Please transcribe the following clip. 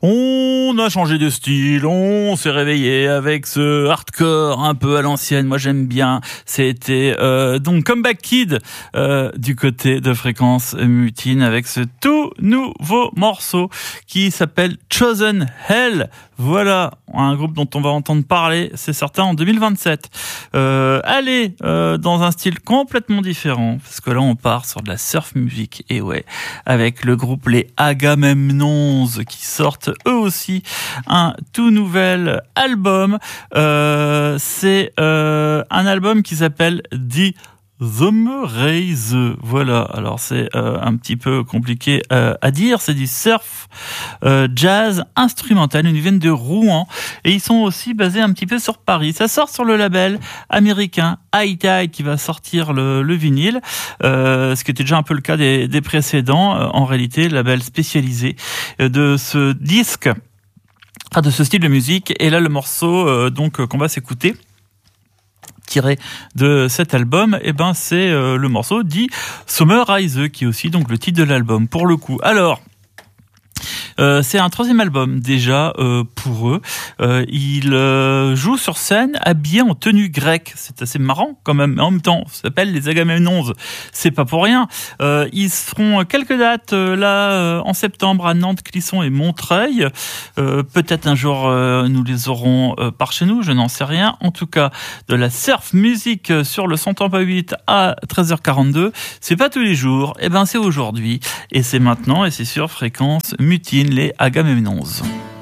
On a changé de style, on s'est réveillé avec ce hardcore un peu à l'ancienne, moi j'aime bien. C'était donc Comeback Kid du côté de Fréquence Mutine avec ce tout nouveau morceau qui s'appelle Chosen Hell. Voilà, un groupe dont on va entendre parler, c'est certain, en 2027. Allez, dans un style complètement différent, parce que là on part sur de la surf music, et ouais, avec le groupe les Agamemnons qui sortent eux aussi un tout nouvel album. C'est un album qui s'appelle The Raise. Voilà, alors c'est un petit peu compliqué à dire, c'est du surf jazz instrumental, ils viennent de Rouen et ils sont aussi basés un petit peu sur Paris. Ça sort sur le label américain High Tide qui va sortir le vinyle, ce qui était déjà un peu le cas des précédents, en réalité, label spécialisé de ce disque, enfin de ce style de musique. Et là le morceau donc qu'on va s'écouter tiré de cet album, et ben c'est le morceau dit Summer Rise, qui est aussi donc le titre de l'album pour le coup. Alors c'est un troisième album déjà pour eux. Ils jouent sur scène habillés en tenue grecque. C'est assez marrant quand même. Mais en même temps, ça s'appelle les Agamemnons. C'est pas pour rien. Ils feront quelques dates là en septembre à Nantes, Clisson et Montreuil. Peut-être un jour nous les aurons par chez nous. Je n'en sais rien. En tout cas, de la surf music sur le 100.8 à 13h42. C'est pas tous les jours. Et ben c'est aujourd'hui. Et c'est maintenant. Et c'est sur Fréquence Mutine, les Agamemnons.